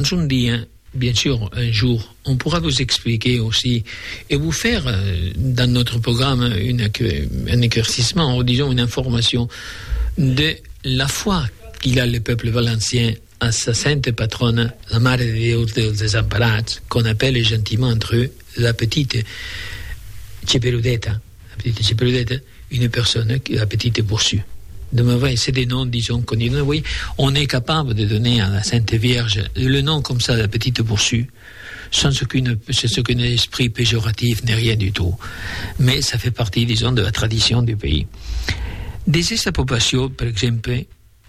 Dans un dia, bien sûr, un jour, on pourra vous expliquer aussi et vous faire dans notre programme un éclaircissement, ou disons une information de la foi qu'il a le peuple valencien à sa sainte patronne, la Mare de Déu dels Desemparats, qu'on appelle gentiment entre eux la petite Cheperudeta. La petite Cheperudeta, une personne, la petite Boursue. C'est des noms, disons, qu'on dit. Oui, on est capable de donner à la Sainte Vierge le nom comme ça, la petite Boursue, sans aucun esprit péjoratif, ni rien du tout. Mais ça fait partie, disons, de la tradition du pays. Des aquesta població, per exemple,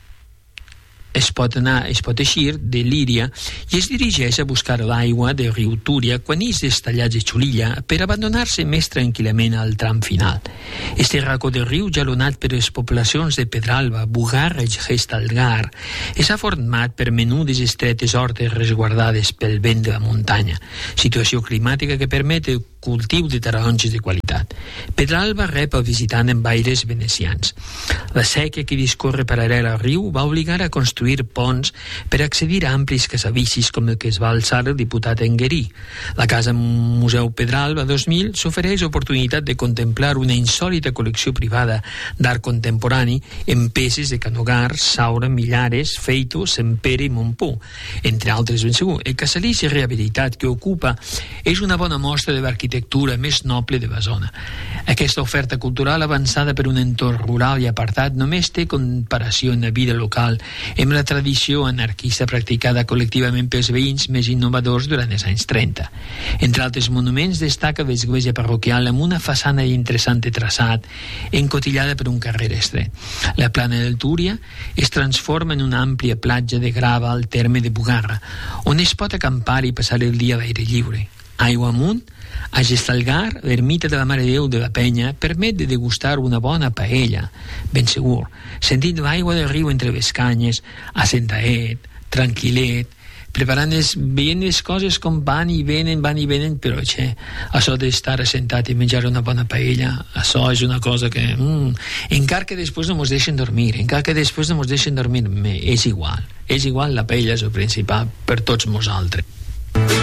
es pot eixir de Líria i es dirigeix a buscar l'aigua del riu Túria quan és destallats de Xulilla per abandonar-se més tranquil·lament al tram final. Este racó del riu, jalonat per les poblacions de Pedralba, Bugarra i Gestalgar, s'ha format per menudes estretes hortes resguardades pel vent de la muntanya, situació climàtica que permet el cultiu de taronges de qualitat. Pedralba rep el visitant amb aires venecians. La sèquia que discorre paral·lela al riu va obligar a construir ponts per accedir a amplis casavicis com el que es va alçar el diputat Enguerí. La Casa Museu Pedralba 2000 s'ofereix l'oportunitat de contemplar una insòlita col·lecció privada d'art contemporani en peces de Canogar, Saura, Millares, Feito, Sempere i Montpú, entre altres ben segur. El casalici rehabilitat que ocupa és una bona mostra de l'arquitectura més noble de la zona. Aquesta oferta cultural avançada per un entorn rural i apartat només té comparació en la vida local amb la tradició anarquista practicada col·lectivament pels veïns més innovadors durant els anys 30. Entre altres monuments destaca l'església parroquial amb una façana d'interessant traçat encotillada per un carrer estret. La plana del Túria es transforma en una àmplia platja de grava al terme de Bugarra, on es pot acampar i passar el dia a l'aire lliure. Aigua amunt, a Gestalgar, l'ermita de la Mare de Déu de la Penya permet de degustar una bona paella, ben segur, sentint l'aigua del riu entre les canyes, assentaet, tranquil·let, veient les coses com van i venen, però això d'estar assentat i menjar una bona paella, això és una cosa que encara que després no ens deixen dormir, és igual la paella és el principal per tots nosaltres.